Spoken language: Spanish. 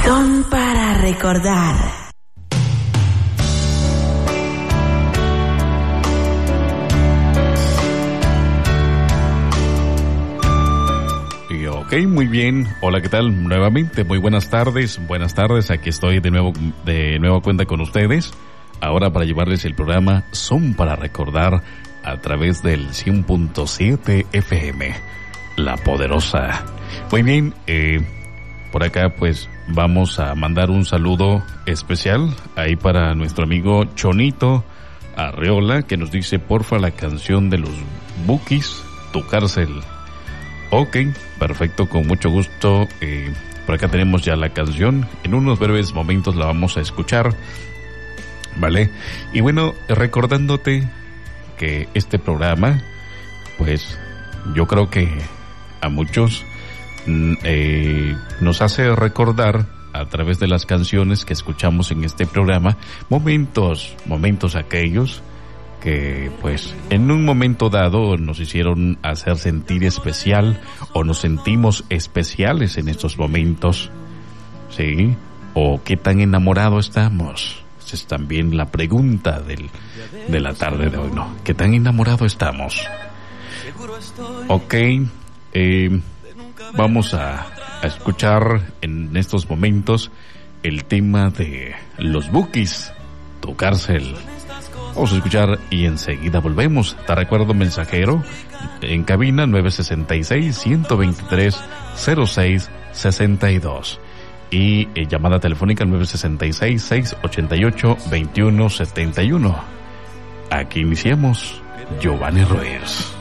Son para recordar. Ok, muy bien. Hola, ¿qué tal? Nuevamente, muy buenas tardes. Buenas tardes, aquí estoy de nuevo cuenta con ustedes. Ahora para llevarles el programa Son para Recordar a través del 100.7 FM, La Poderosa. Muy bien, por acá pues vamos a mandar un saludo especial ahí para nuestro amigo Chonito Arreola, que nos dice, porfa, la canción de los Bukis, Tu Cárcel. Ok, perfecto, con mucho gusto. Por acá tenemos ya la canción. En unos breves momentos la vamos a escuchar, ¿vale? Y bueno, recordándote que este programa, pues yo creo que a muchos nos hace recordar a través de las canciones que escuchamos en este programa momentos aquellos que pues en un momento dado nos hicieron hacer sentir especial o nos sentimos especiales en estos momentos, ¿sí? O qué tan enamorado estamos. Esa es también la pregunta de la tarde de hoy, ¿no? ¿Qué tan enamorado estamos? Ok, vamos a escuchar en estos momentos el tema de los Bukis, Tu Cárcel. Vamos a escuchar y enseguida volvemos. Te recuerdo, mensajero en cabina 966-123-0662 y llamada telefónica 966-688-2171. Aquí iniciamos. Giovanni Ruiz.